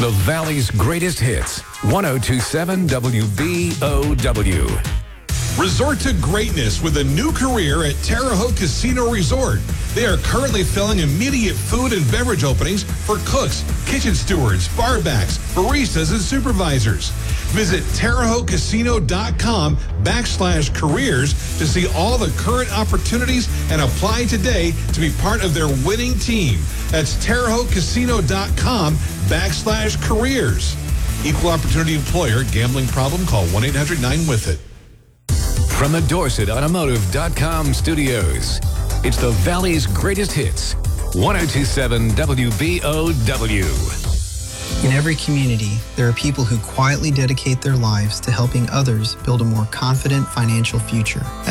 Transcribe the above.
The Valley's greatest hits. 1027 WBOW. Resort to greatness with a new career at Terre Haute Casino Resort. They are currently filling immediate food and beverage openings for cooks, kitchen stewards, barbacks, baristas, and supervisors. Visit TerreHautecasino.com/careers to see all the current opportunities and apply today to be part of their winning team. That's TerreHautecasino.com/careers. Equal opportunity employer. Gambling problem? Call 1-800-9-WITH-IT. From the DorsetAutomotive.com studios, it's the Valley's greatest hits. 1027 WBOW. In every community, there are people who quietly dedicate their lives to helping others build a more confident financial future.